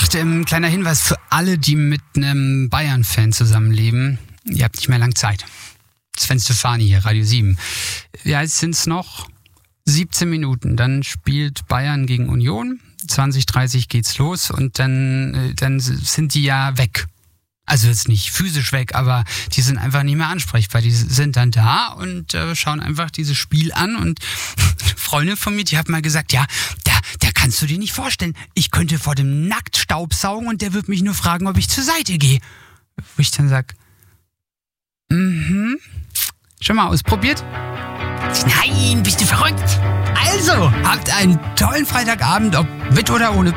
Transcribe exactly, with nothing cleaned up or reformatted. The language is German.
Ach, ein kleiner Hinweis für alle, die mit einem Bayern-Fan zusammenleben. Ihr habt nicht mehr lang Zeit. Sven Stefani hier, Radio sieben. Ja, jetzt sind es noch siebzehn Minuten. Dann spielt Bayern gegen Union. zwanzig dreißig geht's los und dann, dann sind die ja weg. Also jetzt nicht physisch weg, aber die sind einfach nicht mehr ansprechbar. Die sind dann da und äh, schauen einfach dieses Spiel an. Und eine Freundin von mir, die hat mal gesagt, ja, da, da kannst du dir nicht vorstellen. Ich könnte vor dem Nackt Staubsaugen und der wird mich nur fragen, ob ich zur Seite gehe. Wo ich dann sag, mhm, schon mal ausprobiert? Nein, bist du verrückt? Also, habt einen tollen Freitagabend, ob mit oder ohne